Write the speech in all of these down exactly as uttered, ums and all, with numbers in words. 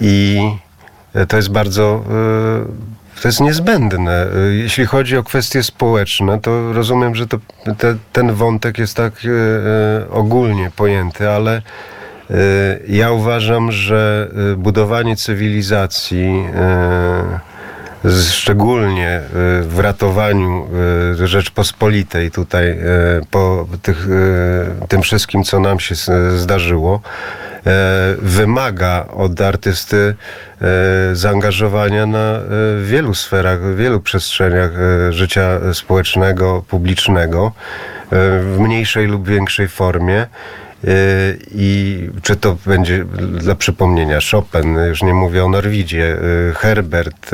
I to jest bardzo... To jest niezbędne. Jeśli chodzi o kwestie społeczne, to rozumiem, że to, te, ten wątek jest tak e, ogólnie pojęty, ale e, ja uważam, że budowanie cywilizacji, e, z, szczególnie w ratowaniu e, Rzeczpospolitej tutaj, e, po tych, e, tym wszystkim, co nam się zdarzyło, wymaga od artysty zaangażowania na wielu sferach, w wielu przestrzeniach życia społecznego, publicznego, w mniejszej lub większej formie. I czy to będzie dla przypomnienia Chopin, już nie mówię o Norwidzie, Herbert,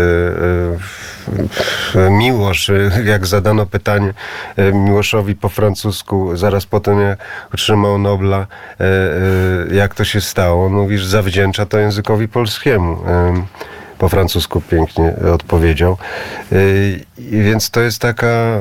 Miłosz, jak zadano pytanie Miłoszowi po francusku, zaraz potem jak otrzymał Nobla, jak to się stało, on mówi, że zawdzięcza to językowi polskiemu. Po francusku pięknie odpowiedział. I więc to jest taka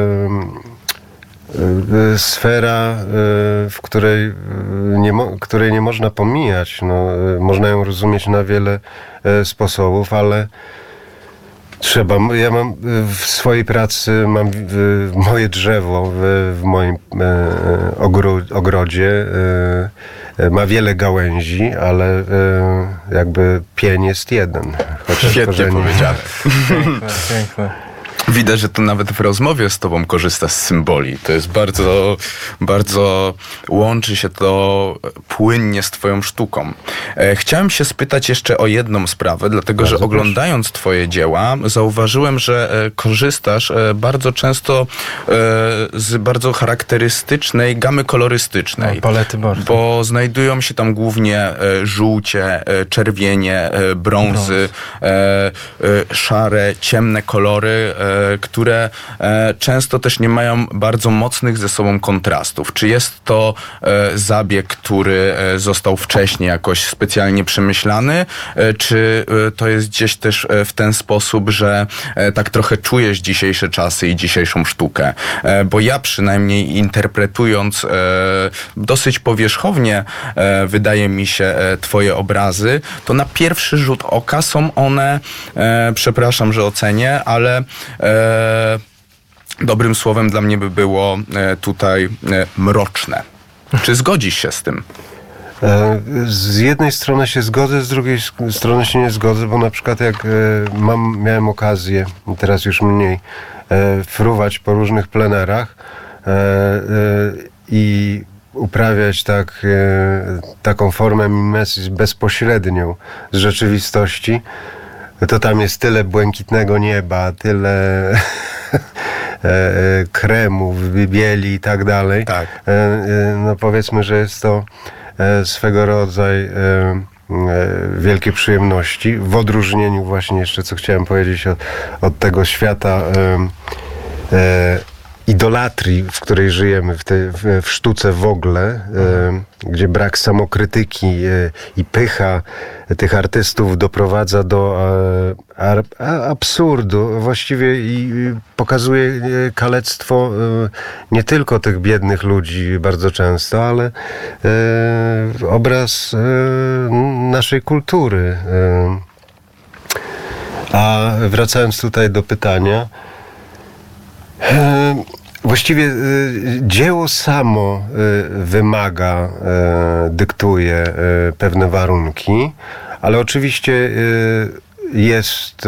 sfera, w której nie, mo- której nie można pomijać. No, można ją rozumieć na wiele sposobów, ale trzeba. Ja mam w swojej pracy mam moje drzewo w, w moim ogro- ogrodzie. Ma wiele gałęzi, ale jakby pień jest jeden. Świetnie korzenie... powiedziane. Piękne, piękne. Widać, że to nawet w rozmowie z tobą korzysta z symboli. To jest bardzo, bardzo łączy się to płynnie z twoją sztuką. E, chciałem się spytać jeszcze o jedną sprawę, dlatego bardzo że oglądając proszę. twoje dzieła, zauważyłem, że e, korzystasz e, bardzo często e, z bardzo charakterystycznej gamy kolorystycznej. No, palety bardzo. Bo znajdują się tam głównie e, żółcie, e, czerwienie, e, brązy, e, e, szare, ciemne kolory, e, które e, często też nie mają bardzo mocnych ze sobą kontrastów. Czy jest to e, zabieg, który e, został wcześniej jakoś specjalnie przemyślany, e, czy e, to jest gdzieś też e, w ten sposób, że e, tak trochę czujesz dzisiejsze czasy i dzisiejszą sztukę? E, bo ja przynajmniej interpretując e, dosyć powierzchownie, e, wydaje mi się, e, twoje obrazy, to na pierwszy rzut oka są one, e, przepraszam, że ocenię, ale E, dobrym słowem dla mnie by było e, tutaj e, mroczne. Czy zgodzisz się z tym? Z jednej strony się zgodzę, z drugiej strony się nie zgodzę, bo na przykład jak mam, miałem okazję, teraz już mniej, fruwać po różnych plenerach i uprawiać tak, taką formę mimesis bezpośrednią z rzeczywistości, to tam jest tyle błękitnego nieba, tyle kremów, bieli i tak dalej. Tak. No powiedzmy, że jest to swego rodzaju wielkie przyjemności. W odróżnieniu właśnie jeszcze, co chciałem powiedzieć, od, od tego świata idolatrii, w której żyjemy, w, te, w, w sztuce w ogóle, e, gdzie brak samokrytyki e, i pycha tych artystów doprowadza do e, a, a, absurdu właściwie i, i pokazuje e, kalectwo e, nie tylko tych biednych ludzi bardzo często, ale e, obraz e, naszej kultury. E, a wracając tutaj do pytania, właściwie dzieło samo wymaga, dyktuje pewne warunki, ale oczywiście jest,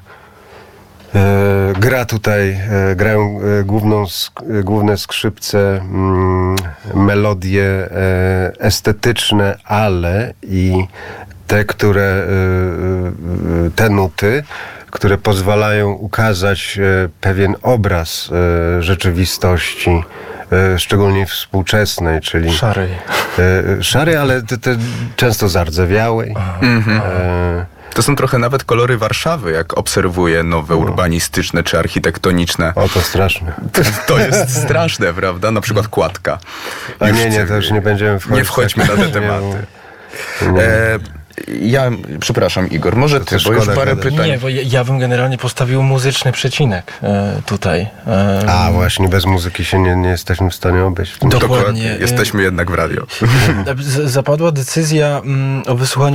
gra tutaj, grają główną, główne skrzypce, melodie estetyczne, ale i te, które, te nuty, które pozwalają ukazać pewien obraz rzeczywistości, szczególnie współczesnej, czyli szarej. Szarej, ale te, te często zardzewiałej. Mhm. E... To są trochę nawet kolory Warszawy, jak obserwuję nowe urbanistyczne czy architektoniczne. O, to straszne. To, to jest straszne, prawda? Na przykład Kładka. A nie, nie, to już nie będziemy wchodzić. Nie wchodźmy na te tematy. Nie. E... Ja, przepraszam Igor, może ty, bo już parę gadać. pytań. Nie, bo ja, ja bym generalnie postawił muzyczny przecinek e, tutaj. E, A właśnie, bez muzyki się nie, nie jesteśmy w stanie obejść. Dokładnie. Dokładnie. Jesteśmy jednak w radio. Z, zapadła decyzja mm, o wysłuchaniu